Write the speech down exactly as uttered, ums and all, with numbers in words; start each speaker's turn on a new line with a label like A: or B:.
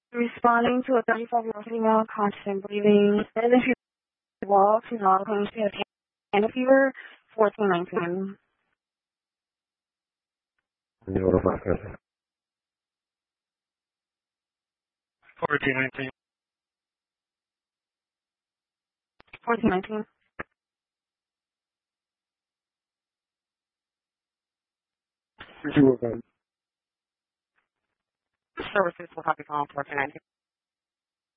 A: Responding to a thirty-five-year-old female, constant breathing, better than she walks, not claims to have and a fever, fourteen nineteen.
B: fourteen nineteen.
A: fourteen nineteen.
B: Zero one.
A: Services will copy phone fourteen nineteen.